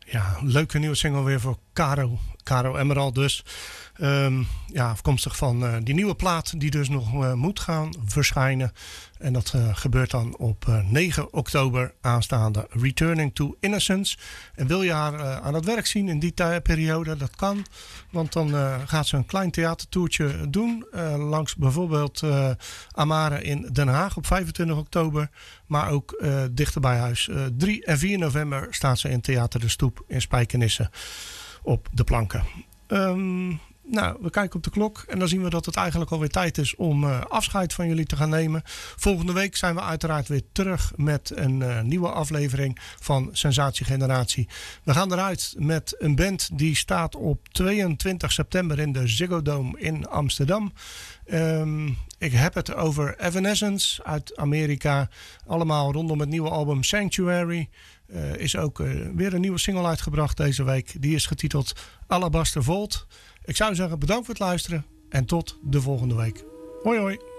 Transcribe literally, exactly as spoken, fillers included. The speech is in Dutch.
Ja, leuke nieuwe single weer voor Caro. Caro Emerald dus. Um, ja, afkomstig van uh, die nieuwe plaat die dus nog uh, moet gaan verschijnen. En dat uh, gebeurt dan op uh, negen oktober aanstaande. Returning to Innocence. En wil je haar uh, aan het werk zien in die periode? Dat kan. Want dan uh, gaat ze een klein theatertoertje doen. Uh, langs bijvoorbeeld uh, Amare in Den Haag op vijfentwintig oktober. Maar ook uh, dichter bij huis. Uh, drie en vier november staat ze in Theater de Stoep in Spijkenisse op de planken. Um, Nou, we kijken op de klok en dan zien we dat het eigenlijk alweer tijd is om uh, afscheid van jullie te gaan nemen. Volgende week zijn we uiteraard weer terug met een uh, nieuwe aflevering van Sensatie Generatie. We gaan eruit met een band die staat op tweeëntwintig september in de Ziggo Dome in Amsterdam. Um, ik heb het over Evanescence uit Amerika. Allemaal rondom het nieuwe album Sanctuary. Uh, is ook uh, weer een nieuwe single uitgebracht deze week. Die is getiteld Alabaster Vault. Ik zou zeggen bedankt voor het luisteren en tot de volgende week. Hoi hoi.